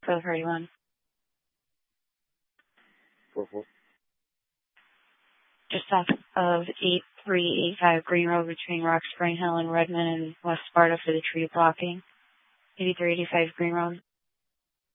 code 31. 4-4. Just off of 8385 Green Road between Rock Spring Hill and Redmond and West Sparta for the tree blocking. 8385 Green Road.